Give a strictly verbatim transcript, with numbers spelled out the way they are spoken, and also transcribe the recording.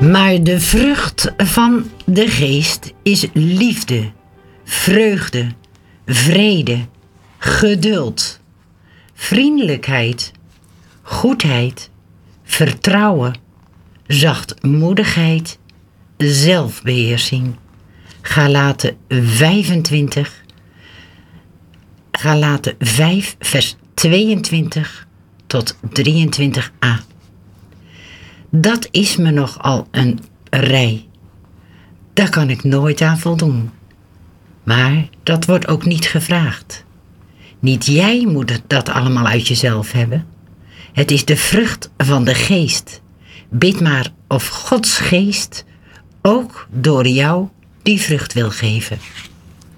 Maar de vrucht van de geest is liefde, vreugde, vrede, geduld, vriendelijkheid, goedheid, vertrouwen, zachtmoedigheid, zelfbeheersing. Galaten vijfentwintig, Galaten vijf, vers tweeëntwintig tot drieëntwintig a. Dat is me nogal een rij. Daar kan ik nooit aan voldoen. Maar dat wordt ook niet gevraagd. Niet jij moet dat allemaal uit jezelf hebben. Het is de vrucht van de geest. Bid maar of Gods geest ook door jou die vrucht wil geven.